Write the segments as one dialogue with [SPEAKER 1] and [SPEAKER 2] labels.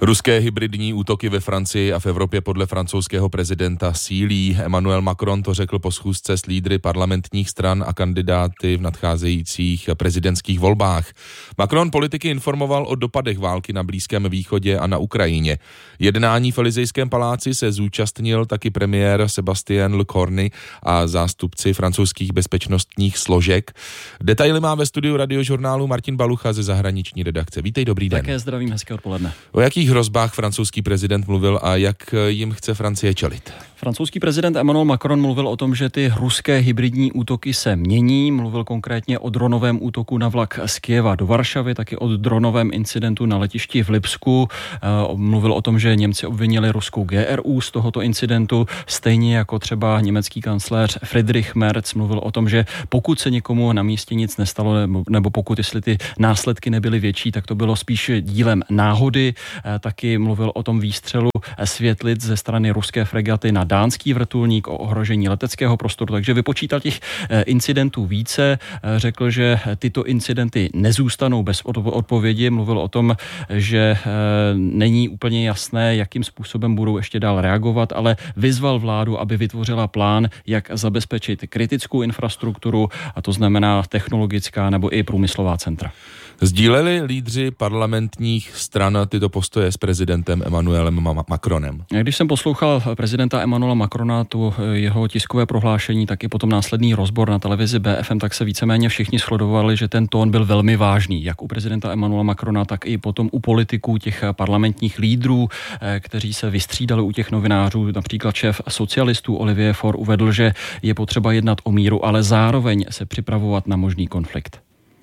[SPEAKER 1] Ruské hybridní útoky ve Francii a v Evropě podle francouzského prezidenta sílí. Emmanuel Macron to řekl po schůzce s lídry parlamentních stran a kandidáty v nadcházejících prezidentských volbách. Macron politiky informoval o dopadech války na Blízkém východě a na Ukrajině. Jednání v Elysejském paláci se zúčastnil taky premiér Sébastien Lecornu a zástupci francouzských bezpečnostních složek. Detaily má ve studiu Radiožurnálu Martin Balucha ze zahraniční redakce. Vítej, dobrý den.
[SPEAKER 2] Také zdravím, hezké odpoledne.
[SPEAKER 1] O jakých hrozbách francouzský prezident mluvil a jak jim chce Francie čelit?
[SPEAKER 2] Francouzský prezident Emmanuel Macron mluvil o tom, že ty ruské hybridní útoky se mění. Mluvil konkrétně o dronovém útoku na vlak z Kyjeva do Varšavy, taky o dronovém incidentu na letišti v Lipsku. Mluvil o tom, že Němci obvinili ruskou GRU z tohoto incidentu, stejně jako třeba německý kancléř Friedrich Merz mluvil o tom, že pokud se někomu na místě nic nestalo, nebo pokud jestli ty následky nebyly větší, tak to bylo spíš dílem náhody. Taky mluvil o tom výstřelu světlic ze strany ruské fregaty na dánský vrtulník, o ohrožení leteckého prostoru, takže vypočítal těch incidentů více. Řekl, že tyto incidenty nezůstanou bez odpovědi. Mluvil o tom, že není úplně jasné, jakým způsobem budou ještě dál reagovat, ale vyzval vládu, aby vytvořila plán, jak zabezpečit kritickou infrastrukturu, a to znamená technologická nebo i průmyslová centra.
[SPEAKER 1] Sdíleli lídři parlamentních stran tyto postoje s prezidentem Emmanuelem Macronem?
[SPEAKER 2] Když jsem poslouchal prezidenta Emmanuela Macrona, tu jeho tiskové prohlášení, tak i potom následný rozbor na televizi BFM, tak se víceméně všichni shodovali, že ten tón byl velmi vážný, jak u prezidenta Emmanuela Macrona, tak i potom u politiků, těch parlamentních lídrů, kteří se vystřídali u těch novinářů. Například šéf socialistů Olivier Faure uvedl, že je potřeba jednat o míru, ale zároveň se připravovat na možný konflikt.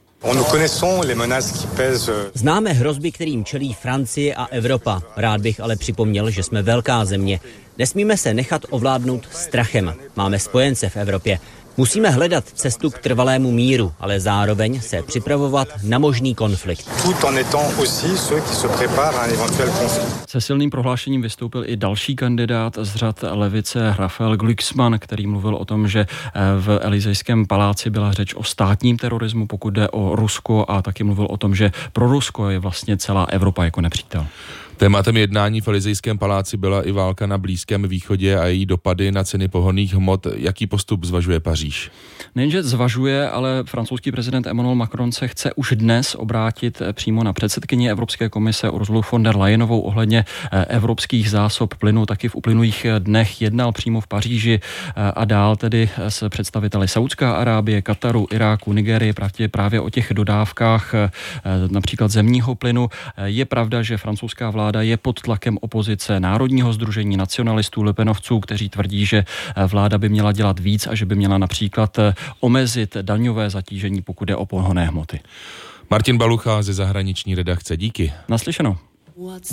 [SPEAKER 3] Známe hrozby, kterým čelí Francie a Evropa. Rád bych ale připomněl, že jsme velká země. Nesmíme se nechat ovládnout strachem. Máme spojence v Evropě. Musíme hledat cestu k trvalému míru, ale zároveň se připravovat na možný konflikt.
[SPEAKER 2] Se silným prohlášením vystoupil i další kandidát z řad levice Raphael Glucksmann, který mluvil o tom, že v Elysejském paláci byla řeč o státním terorismu, pokud jde o Rusko, a taky mluvil o tom, že pro Rusko je vlastně celá Evropa jako nepřítel.
[SPEAKER 1] Tématem jednání v Elysejském paláci byla i válka na Blízkém východě a její dopady na ceny pohonných hmot. Jaký postup zvažuje Paříž?
[SPEAKER 2] Nejenže zvažuje, ale francouzský prezident Emmanuel Macron se chce už dnes obrátit přímo na předsedkyni Evropské komise Ursulu von der Leyenovou ohledně evropských zásob plynu. Taky v uplynulých dnech jednal přímo v Paříži a dál tedy s představiteli Saúdská Arábie, Kataru, Iráku, Nigérie právě o těch dodávkách například zemního plynu. Je pravda, že francouzská vláda je pod tlakem opozice, Národního sdružení nacionalistů, lepenovců, kteří tvrdí, že vláda by měla dělat víc a že by měla například omezit daňové zatížení, pokud jde o pohonné hmoty.
[SPEAKER 1] Martin Balucha ze zahraniční redakce. Díky.
[SPEAKER 2] Naslyšenou.